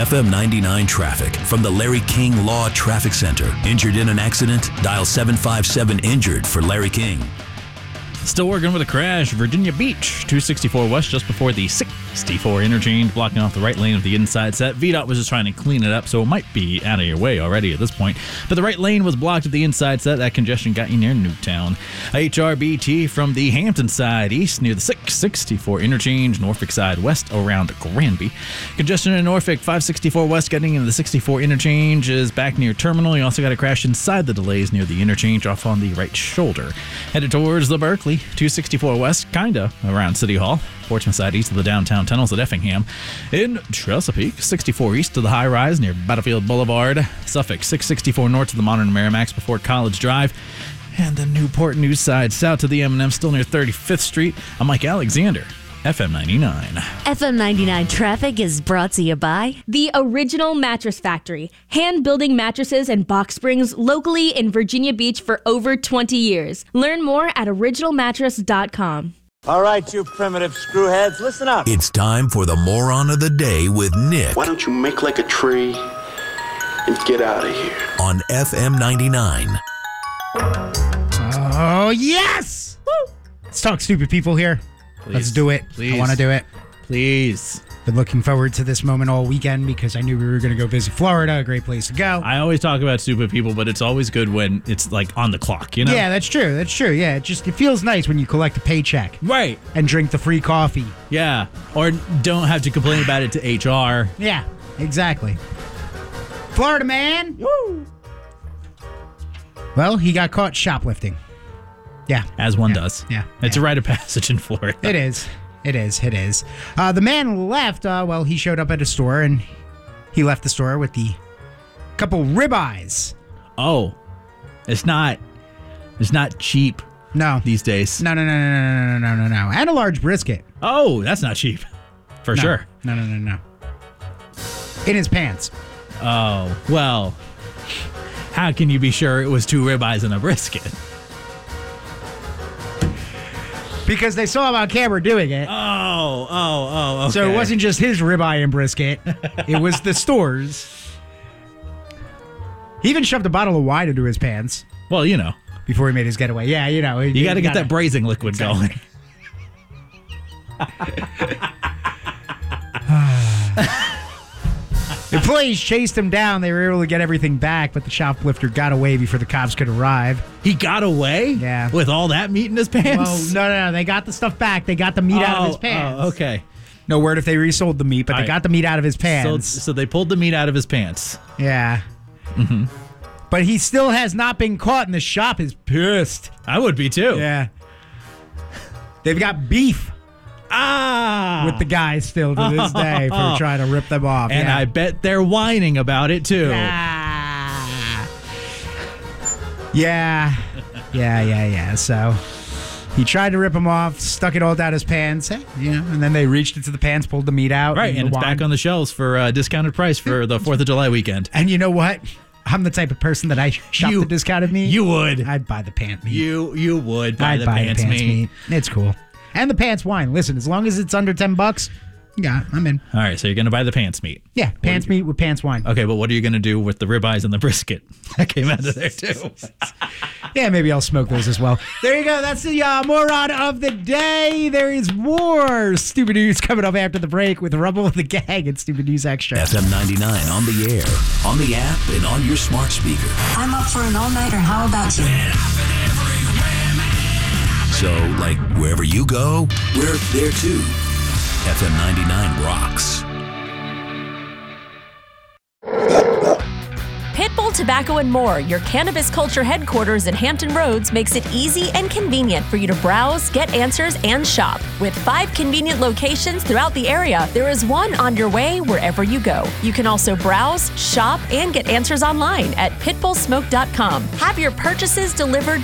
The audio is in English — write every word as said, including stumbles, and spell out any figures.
F M ninety-nine traffic from the Larry King Law Traffic Center. Injured in an accident? Dial seven five seven injured for Larry King. Still working with a crash. Virginia Beach, two sixty-four West, just before the sixty-four interchange, blocking off the right lane of the inside set. V DOT was just trying to clean it up, so it might be out of your way already at this point. But the right lane was blocked at the inside set. That congestion got you near Newtown. H R B T from the Hampton side east near the six sixty-four interchange, Norfolk side west around Granby. Congestion in Norfolk, five sixty-four West getting into the sixty-four interchange is back near Terminal. You also got a crash inside the delays near the interchange off on the right shoulder. Headed towards the Berkeley. two sixty-four West, kinda around City Hall. Portsmouth side east of the downtown tunnels at Effingham. In Chesapeake, sixty-four east to the high rise near Battlefield Boulevard. Suffolk, six sixty-four north to the modern Merrimax before College Drive. And the Newport News side south to the M and M, still near thirty-fifth Street. I'm Mike Alexander. F M ninety-nine. F M ninety-nine traffic is brought to you by The Original Mattress Factory. Hand-building mattresses and box springs locally in Virginia Beach for over twenty years. Learn more at original mattress dot com. All right, you primitive screwheads, listen up. It's time for the Moron of the Day with Nick. Why don't you make like a tree and get out of here? On F M ninety-nine. Oh, yes! Woo! Let's talk stupid people here. Please. Let's do it. Please. I want to do it. Please. Been looking forward to this moment all weekend because I knew we were going to go visit Florida, a great place to go. I always talk about stupid people, but it's always good when it's like on the clock, you know? Yeah, that's true. That's true. Yeah, it just it feels nice when you collect a paycheck. Right. And drink the free coffee. Yeah. Or don't have to complain about it to H R. Yeah, exactly. Florida man. Woo! Well, he got caught shoplifting. Yeah. As one yeah. does. Yeah. It's yeah. a rite of passage in Florida. It is. It is. It is. Uh, the man left. Uh, well, he showed up at a store and he left the store with the couple ribeyes. Oh, it's not. It's not cheap. No. These days. No, no, no, no, no, no, no, no, no. And a large brisket. Oh, that's not cheap. For no. sure. No, no, no, no. In his pants. Oh, well. How can you be sure it was two ribeyes and a brisket? Because they saw him on camera doing it. Oh, oh, oh, okay. So it wasn't just his ribeye and brisket. It was the store's. He even shoved a bottle of wine into his pants. Well, you know. Before he made his getaway. Yeah, you know. You got to get that braising liquid exactly. going. Employees chased him down. They were able to get everything back, but the shoplifter got away before the cops could arrive. He got away? Yeah. With all that meat in his pants? Well, no, no, no. They got the stuff back. They got the meat oh, out of his pants. Oh, okay. No word if they resold the meat, but all they right. got the meat out of his pants. So, so they pulled the meat out of his pants. Yeah. Mm-hmm. But he still has not been caught, and the shop is pissed. I would be, too. Yeah. They've got beef. Ah! With the guys still to this day for trying to rip them off. And yeah. I bet they're whining about it, too. Ah. Yeah. Yeah, yeah, yeah. So he tried to rip them off, stuck it all down his pants, you know, and then they reached into the pants, pulled the meat out. Right, and, and it's wine. Back on the shelves for a discounted price for the fourth of July weekend. And you know what? I'm the type of person that I shop you, the discounted meat. You would. I'd buy the pant meat. You you would buy I'd the buy pants, the pants meat. meat. It's cool. And the pants wine. Listen, as long as it's under ten bucks, yeah, I'm in. All right, so you're going to buy the pants meat. Yeah, pants meat with pants wine. Okay, but what are you going to do with the ribeyes and the brisket? That came out of there, too. Yeah, maybe I'll smoke those as well. There you go. That's the uh, moron of the day. There is more stupid news coming up after the break with Rumble with the Gang and Stupid News Extra. F M ninety-nine on the air, on the app, and on your smart speaker. I'm up for an all-nighter. How about you? So, like, wherever you go, we're there too. F M ninety-nine rocks. Pitbull Tobacco and More, your cannabis culture headquarters in Hampton Roads, makes it easy and convenient for you to browse, get answers, and shop. With five convenient locations throughout the area, there is one on your way wherever you go. You can also browse, shop, and get answers online at pitbull smoke dot com. Have your purchases delivered